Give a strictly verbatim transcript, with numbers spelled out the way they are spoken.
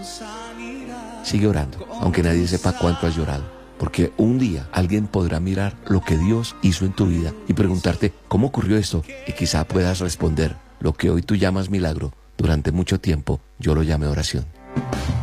Sigue orando, aunque nadie sepa cuánto has llorado, porque un día alguien podrá mirar lo que Dios hizo en tu vida y preguntarte cómo ocurrió esto, y quizá puedas responder: lo que hoy tú llamas milagro, durante mucho tiempo yo lo llamé oración.